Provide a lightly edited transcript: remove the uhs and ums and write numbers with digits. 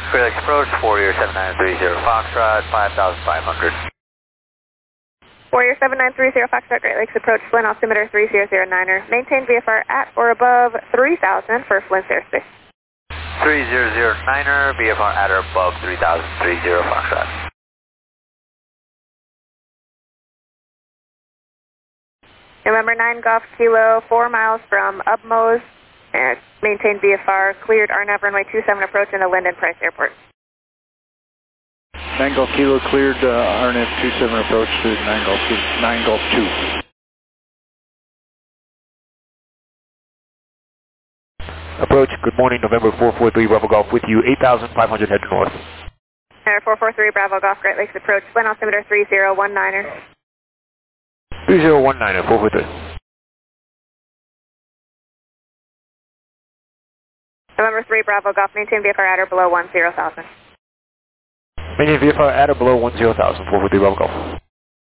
Great Lakes approach, Warrior 7930 Foxtrot, 5,500. Warrior 7930 Foxtrot, Great Lakes approach, Flint altimeter 3009er. Maintain VFR at or above 3000 for Flint airspace. 3009er, VFR at or above 3030 Foxtrot. November 9 Golf Kilo, 4 miles from Ubmose. Maintain VFR, cleared RNAV runway 27 approach into Linden Price Airport. 9 Golf Kilo cleared RNAV 27 approach to 9 Golf 2. Approach, good morning, November 443 Bravo Golf with you, 8,500 head to north. 443 Bravo Golf, Great Lakes approach, Flint altimeter 3019er. 3019er, 443. November 3 Bravo Golf, maintain VFR at or below 10,000. Maintain VFR at or below 10,000, 443 Bravo Golf.